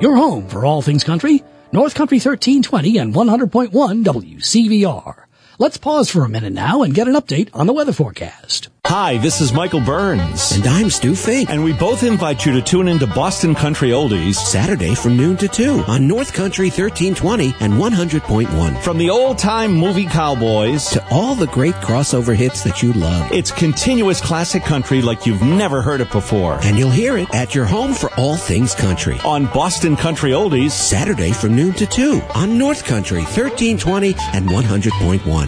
Your home for all things country, North Country 1320 and 100.1 WCVR. Let's pause for a minute now and get an update on the weather forecast. Hi, this is Michael Burns. And I'm Stu Fink. And we both invite you to tune into Boston Country Oldies Saturday from noon to 2 on North Country 1320 and 100.1. From the old-time movie cowboys to all the great crossover hits that you love. It's continuous classic country like you've never heard it before. And you'll hear it at your home for all things country. On Boston Country Oldies Saturday from noon to 2 on North Country 1320 and 100.1.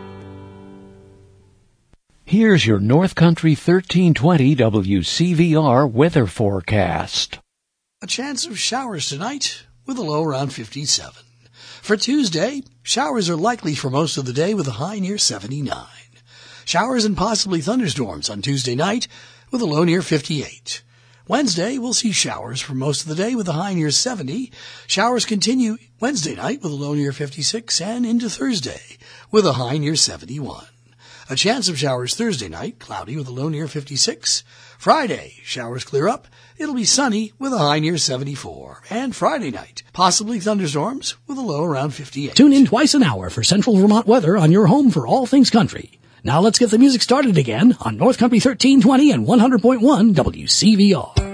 Here's your North Country 1320 WCVR weather forecast. A chance of showers tonight with a low around 57. For Tuesday, showers are likely for most of the day with a high near 79. Showers and possibly thunderstorms on Tuesday night with a low near 58. Wednesday, we'll see showers for most of the day with a high near 70. Showers continue Wednesday night with a low near 56 and into Thursday with a high near 71. A chance of showers Thursday night, cloudy with a low near 56. Friday, showers clear up. It'll be sunny with a high near 74. And Friday night, possibly thunderstorms with a low around 58. Tune in twice an hour for Central Vermont weather on your home for all things country. Now let's get the music started again on North Country 1320 and 100.1 WCVR.